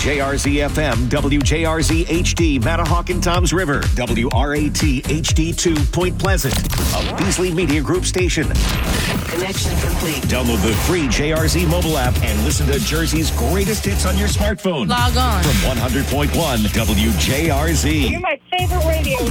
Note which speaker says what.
Speaker 1: WJRZ FM, WJRZ HD, Matahawk and Toms River, WRAT HD2, Point Pleasant, a Beasley Media Group station.
Speaker 2: Connection complete.
Speaker 1: Download the free JRZ mobile app and listen to Jersey's greatest hits on your smartphone.
Speaker 3: Log on.
Speaker 1: From 100.1 WJRZ.
Speaker 4: You're my favorite radio